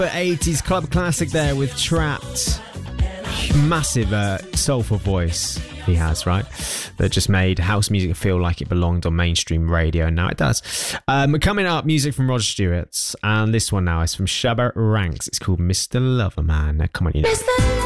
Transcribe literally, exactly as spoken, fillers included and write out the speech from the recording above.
eighties club classic there with Trapped. Massive uh, soulful voice he has, right? That just made house music feel like it belonged on mainstream radio, and now it does. Um, coming up, music from Rod Stewart, and this one now is from Shabba Ranks. It's called Mister Loverman. Now, come on, you know.